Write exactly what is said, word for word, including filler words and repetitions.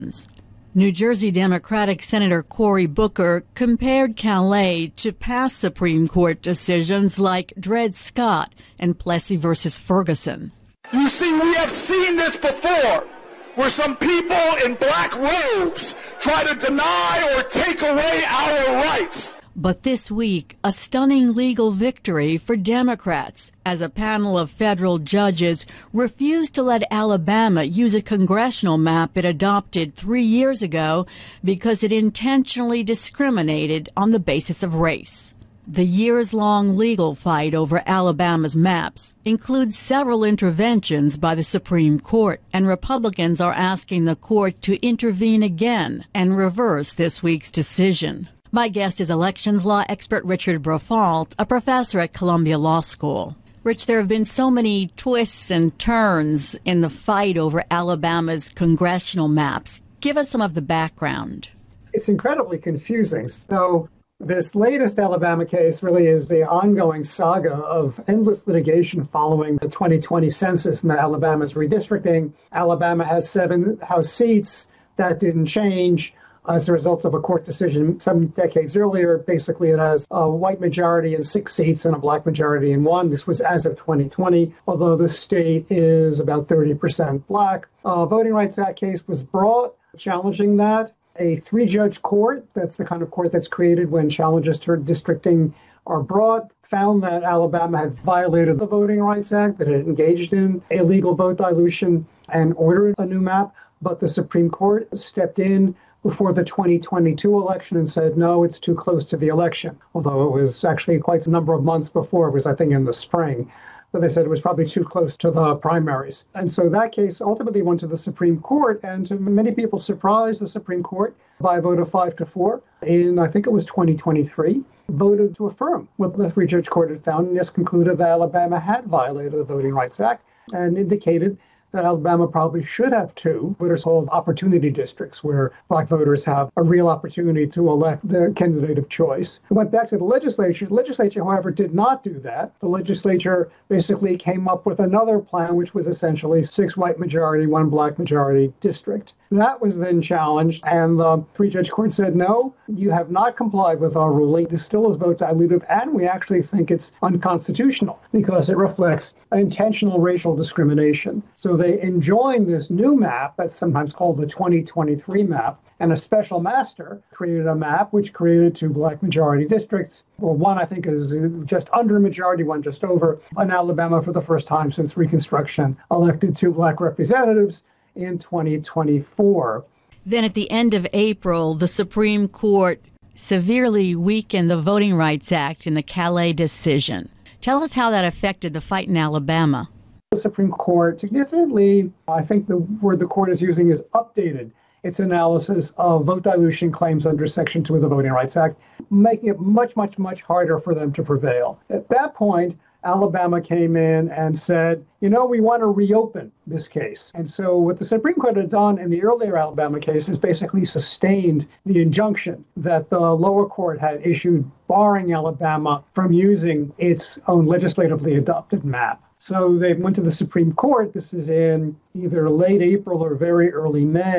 New Jersey Democratic Senator Cory Booker compared Calais to past Supreme Court decisions like Dred Scott and Plessy versus Ferguson. You see, we have seen this before, where some people in black robes try to deny or take away our rights. But this week, a stunning legal victory for Democrats as a panel of federal judges refused to let Alabama use a congressional map it adopted three years ago because it intentionally discriminated on the basis of race. The years-long legal fight over Alabama's maps includes several interventions by the Supreme Court, and Republicans are asking the court to intervene again and reverse this week's decision. My guest is elections law expert Richard Briffault, a professor at Columbia Law School. Rich, there have been so many twists and turns in the fight over Alabama's congressional maps. Give us some of the background. It's incredibly confusing. So this latest Alabama case really is the ongoing saga of endless litigation following the twenty twenty census and Alabama's redistricting. Alabama has seven House seats. That didn't change as a result of a court decision some decades earlier. Basically, it has a white majority in six seats and a black majority in one. This was as of twenty twenty, although the state is about thirty percent black. A Voting Rights Act case was brought challenging that. A three-judge court, that's the kind of court that's created when challenges to districting are brought, found that Alabama had violated the Voting Rights Act, that it had engaged in illegal vote dilution and ordered a new map. But the Supreme Court stepped in before the twenty twenty-two election and said, no, it's too close to the election, although it was actually quite a number of months before. It was, I think, in the spring. But they said it was probably too close to the primaries. And so that case ultimately went to the Supreme Court, and to many people's surprise, the Supreme Court, by a vote of five to four, in I think it was twenty twenty-three, voted to affirm what the three-judge court had found, and just concluded that Alabama had violated the Voting Rights Act and indicated that Alabama probably should have two what are called opportunity districts, where black voters have a real opportunity to elect their candidate of choice. It went back to the legislature. The legislature, however, did not do that. The legislature basically came up with another plan, which was essentially six white majority, one black majority district. That was then challenged, and the three-judge court said, no, you have not complied with our ruling. This still is vote dilutive, and we actually think it's unconstitutional because it reflects intentional racial discrimination. So they enjoined this new map that's sometimes called the twenty twenty-three map, and a special master created a map which created two black majority districts. Well, one I think is just under majority, one just over. And Alabama, for the first time since Reconstruction, elected two black representatives in twenty twenty-four. Then at the end of April, the Supreme Court severely weakened the Voting Rights Act in the Calais decision. Tell us how that affected the fight in Alabama. The Supreme Court significantly, I think the word the court is using is updated its analysis of vote dilution claims under Section two of the Voting Rights Act, making it much, much, much harder for them to prevail. At that point, Alabama came in and said, you know, we want to reopen this case. And so what the Supreme Court had done in the earlier Alabama case is basically sustained the injunction that the lower court had issued barring Alabama from using its own legislatively adopted map. So they went to the Supreme Court. This is in either late April or very early May.